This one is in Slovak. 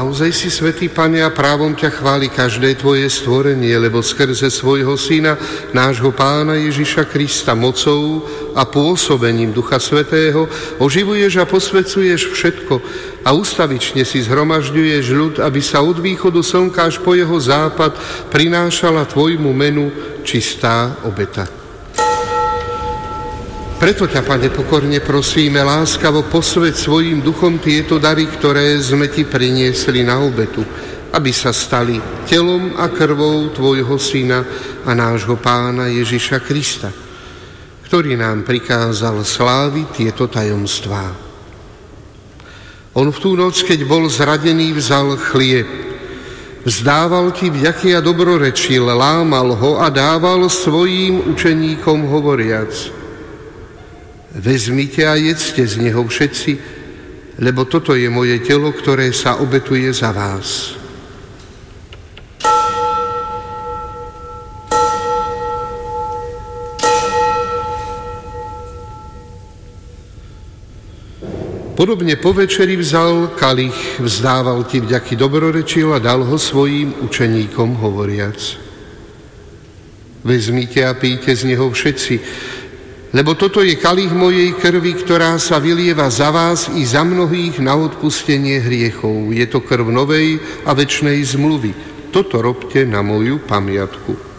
naozaj si svätý, Pane, a právom ťa chváli každé tvoje stvorenie, lebo skrze svojho Syna, nášho Pána Ježiša Krista, mocou a pôsobením Ducha Svätého oživuješ a posvedzuješ všetko a ustavične si zhromažďuješ ľud, aby sa od východu slnka až po jeho západ prinášala tvojmu menu čistá obeta. Preto ťa, Pane, pokorne prosíme, láskavo posväť svojím duchom tieto dary, ktoré sme ti priniesli na obetu, aby sa stali telom a krvou tvojho Syna a nášho Pána Ježiša Krista, ktorý nám prikázal sláviť tieto tajomstvá. On v tú noc, keď bol zradený, vzal chlieb, vzdával ti vďaky a dobrorečil, lámal ho a dával svojím učeníkom hovoriac: Vezmite a jedzte z neho všetci, lebo toto je moje telo, ktoré sa obetuje za vás. Podobne po večeri vzal kalich, vzdával ti vďaky, dobrorečil a dal ho svojím učeníkom hovoriac: Vezmite a píte z neho všetci, lebo toto je kalich mojej krvi, ktorá sa vylieva za vás i za mnohých na odpustenie hriechov. Je to krv novej a večnej zmluvy. Toto robte na moju pamiatku.